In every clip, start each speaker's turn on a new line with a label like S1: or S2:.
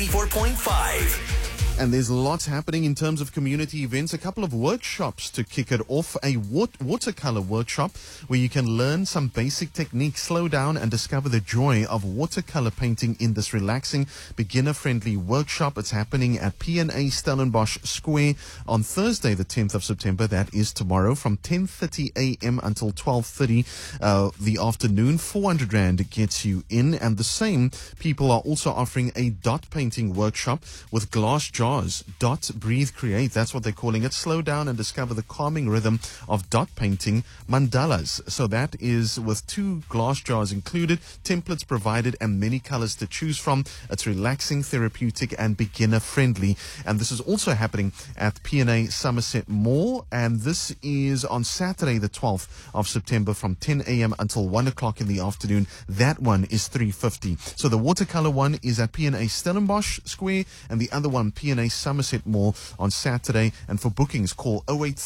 S1: 94.5.
S2: And there's lots happening in terms of community events. A couple of workshops to kick it off. A watercolor workshop where you can learn some basic techniques, slow down and discover the joy of watercolor painting in this relaxing, beginner-friendly workshop. It's happening at P&A Stellenbosch Square on Thursday, the 10th of September. That is tomorrow from 10:30 a.m. until 12:30 the afternoon. 400 Rand gets you in. And the same people are also offering a dot painting workshop with glass jars. Dot, breathe, create. That's what they're calling it. Slow down and discover the calming rhythm of dot painting mandalas. So that is with 2 glass jars included, templates provided, and many colors to choose from. It's relaxing, therapeutic, and beginner friendly. And this is also happening at P&A Somerset Mall. And this is on Saturday, the 12th of September from 10 a.m. until 1 o'clock in the afternoon. That one is 350. So the watercolor one is at P&A Stellenbosch Square, and the other one, P&A Somerset Mall, on Saturday. And for bookings, call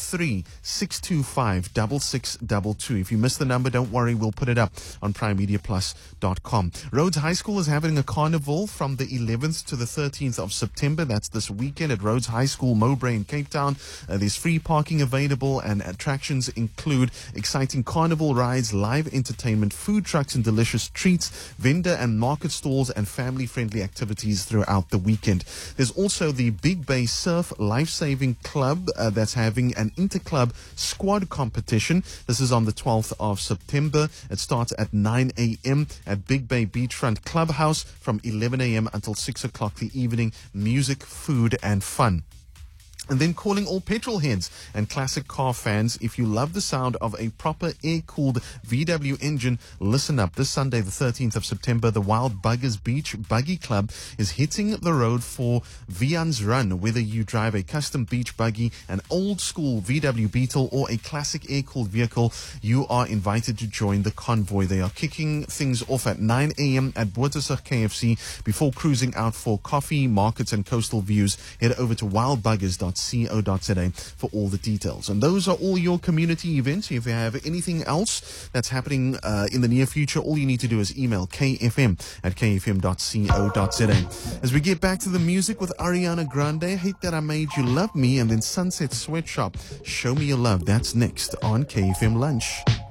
S2: 083-625-6622. If you missed the number, don't worry, we'll put it up on primemediaplus.com. Rhodes High School is having a carnival from the 11th to the 13th of September. That's this weekend at Rhodes High School, Mowbray in Cape Town. There's free parking available, and attractions include exciting carnival rides, live entertainment, food trucks and delicious treats, vendor and market stalls, and family-friendly activities throughout the weekend. There's also the Big Bay Surf Life-Saving Club that's having an inter-club squad competition. This is on the 12th of September. It starts at 9 a.m. at Big Bay Beachfront Clubhouse from 11 a.m. until 6 o'clock the evening. Music, food, and fun. And then calling all petrol heads and classic car fans, if you love the sound of a proper air-cooled VW engine, listen up. This Sunday, the 13th of September, the Wild Buggers Beach Buggy Club is hitting the road for Vian's Run. Whether you drive a custom beach buggy, an old-school VW Beetle, or a classic air-cooled vehicle, you are invited to join the convoy. They are kicking things off at 9 a.m. at Bottersig KFC before cruising out for coffee, markets, and coastal views. Head over to wildbuggers.co.za for all the details. And those are all your community events. If you have anything else that's happening in the near future, all you need to do is email kfm@kfm.co.za. As we get back to the music with Ariana Grande, Hate That I Made You Love Me, and then Sunset Sweatshop, Show Me Your Love. That's next on KFM Lunch.